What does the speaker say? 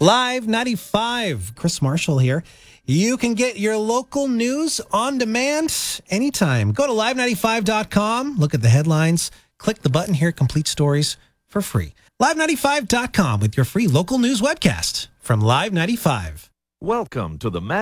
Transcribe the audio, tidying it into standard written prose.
Live 95, Chris Marshall here. You can get your local news on demand anytime. Go to live95.com, look at the headlines, click the button here, complete stories for free. Live95.com with your free local news webcast from Live 95. Welcome to the